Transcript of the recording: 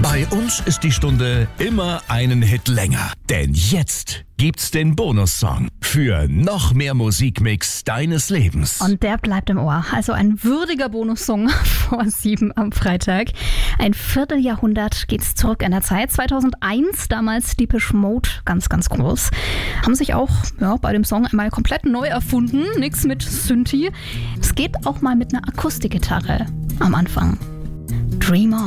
Bei uns ist die Stunde immer einen Hit länger. Denn jetzt gibt's den Bonussong für noch mehr Musikmix deines Lebens. Und der bleibt im Ohr. Also ein würdiger Bonussong vor 7 am Freitag. Ein Vierteljahrhundert geht's zurück in der Zeit. 2001, damals Depeche Mode, ganz, ganz groß. Haben sich auch bei dem Song einmal komplett neu erfunden. Nix mit Synthi. Es geht auch mal mit einer Akustikgitarre am Anfang. Dream On.